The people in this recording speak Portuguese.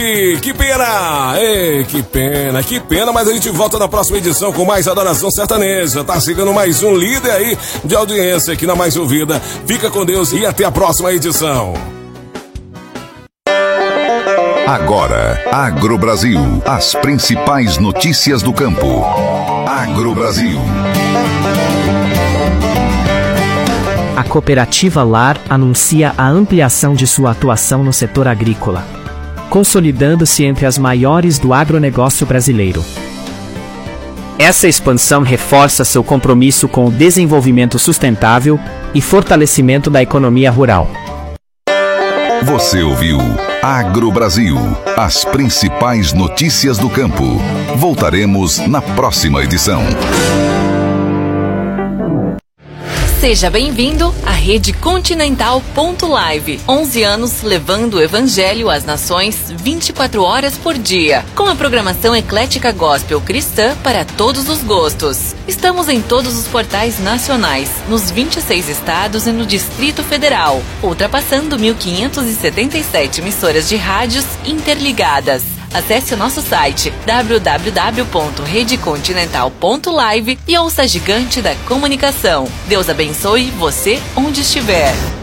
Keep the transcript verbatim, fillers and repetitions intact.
Que pena! Ei, que pena, que pena, mas a gente volta na próxima edição com mais Adoração Sertaneja. Tá chegando mais um líder aí de audiência aqui na Mais Ouvida. Fica com Deus e até a próxima edição. Agora, Agro Brasil, as principais notícias do campo. Agro Brasil. A cooperativa Lar anuncia a ampliação de sua atuação no setor agrícola, consolidando-se entre as maiores do agronegócio brasileiro. Essa expansão reforça seu compromisso com o desenvolvimento sustentável e fortalecimento da economia rural. Você ouviu Agro Brasil, as principais notícias do campo. Voltaremos na próxima edição. Seja bem-vindo à Rede Continental ponto live. onze anos levando o Evangelho às nações vinte e quatro horas por dia. Com a programação eclética gospel cristã para todos os gostos. Estamos em todos os portais nacionais, nos vinte e seis estados e no Distrito Federal, ultrapassando mil quinhentas e setenta e sete emissoras de rádios interligadas. Acesse o nosso site w w w ponto rede continental ponto live e ouça a gigante da comunicação. Deus abençoe você onde estiver.